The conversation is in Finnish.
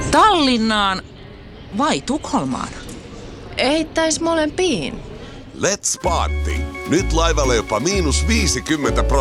Tallinnaan vai Tukholmaan? Heittäis molempiin. Let's party! Nyt laivalle jopa -50%.